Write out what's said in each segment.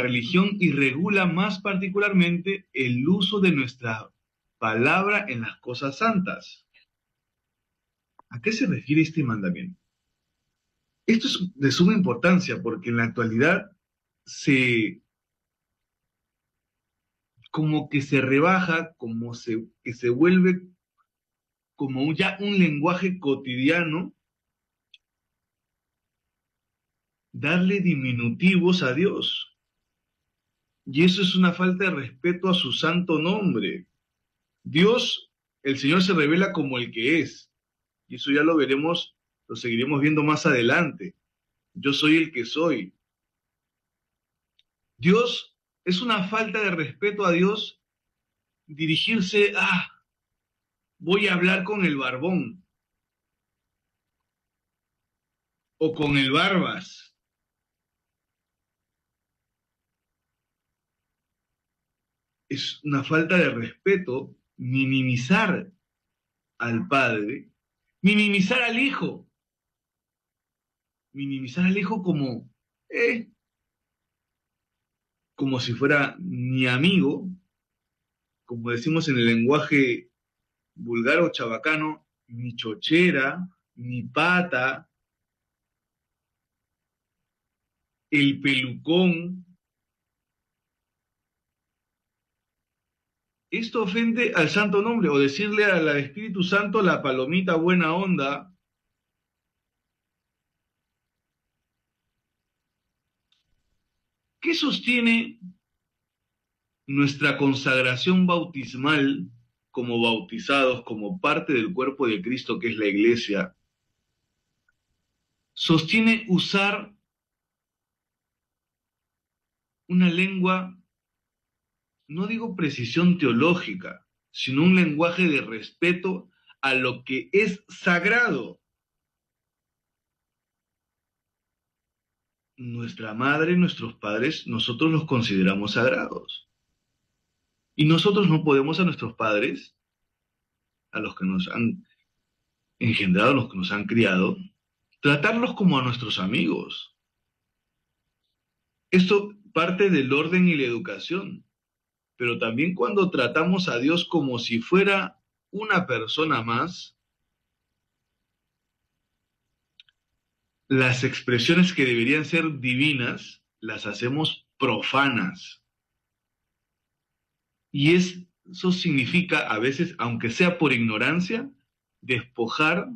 religión y regula más particularmente el uso de nuestra palabra en las cosas santas. ¿A qué se refiere este mandamiento? Esto es de suma importancia porque en la actualidad como que se rebaja, que se vuelve como ya un lenguaje cotidiano, darle diminutivos a Dios. Y eso es una falta de respeto a su santo nombre. Dios, el Señor se revela como el que es. Y eso ya lo veremos, lo seguiremos viendo más adelante. Yo soy el que soy. Dios, es una falta de respeto a Dios dirigirse a, voy a hablar con el barbón o con el barbas. Es una falta de respeto minimizar al Padre, minimizar al Hijo como si fuera mi amigo, como decimos en el lenguaje vulgar o chabacano, mi chochera, mi pata, el pelucón. Esto ofende al santo nombre, o decirle al Espíritu Santo la palomita buena onda. ¿Qué sostiene nuestra consagración bautismal como bautizados, como parte del cuerpo de Cristo que es la Iglesia? Sostiene usar una lengua, no digo precisión teológica, sino un lenguaje de respeto a lo que es sagrado. Nuestra madre, nuestros padres, nosotros los consideramos sagrados. Y nosotros no podemos a nuestros padres, a los que nos han engendrado, a los que nos han criado, tratarlos como a nuestros amigos. Esto parte del orden y la educación, pero también cuando tratamos a Dios como si fuera una persona más, las expresiones que deberían ser divinas las hacemos profanas. Y eso significa, a veces, aunque sea por ignorancia, despojar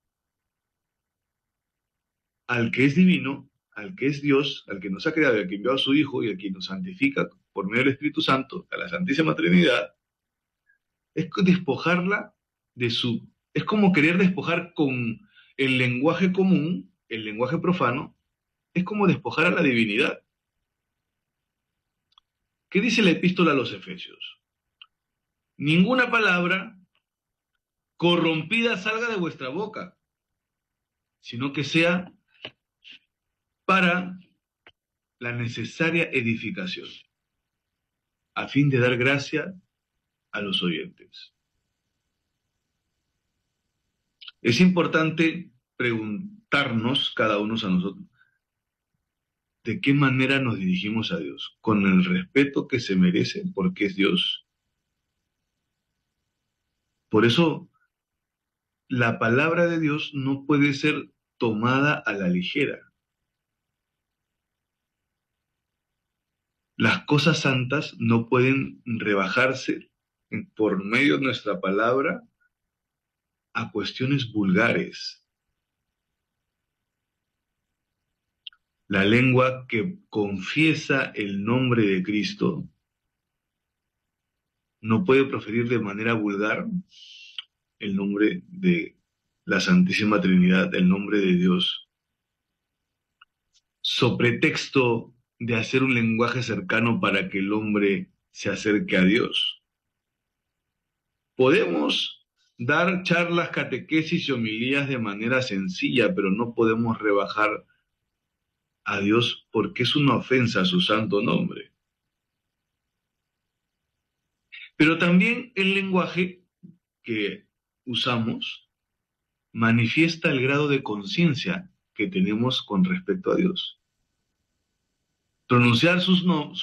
al que es divino, al que es Dios, al que nos ha creado, al que envió a su Hijo y al que nos santifica por medio del Espíritu Santo, a la Santísima Trinidad, es despojarla de su... Es como querer despojar con el lenguaje común, el lenguaje profano, es como despojar a la divinidad. ¿Qué dice la epístola a los Efesios? Ninguna palabra corrompida salga de vuestra boca, sino que sea para la necesaria edificación, a fin de dar gracia a los oyentes. Es importante preguntarnos, cada uno a nosotros, ¿de qué manera nos dirigimos a Dios? ¿Con el respeto que se merece porque es Dios? Por eso, la palabra de Dios no puede ser tomada a la ligera. Las cosas santas no pueden rebajarse por medio de nuestra palabra a cuestiones vulgares. La lengua que confiesa el nombre de Cristo no puede proferir de manera vulgar el nombre de la Santísima Trinidad, el nombre de Dios, so pretexto de hacer un lenguaje cercano para que el hombre se acerque a Dios. Podemos dar charlas, catequesis y homilías de manera sencilla, pero no podemos rebajar a Dios porque es una ofensa a su santo nombre. Pero también el lenguaje que usamos manifiesta el grado de conciencia que tenemos con respecto a Dios. Pronunciar sus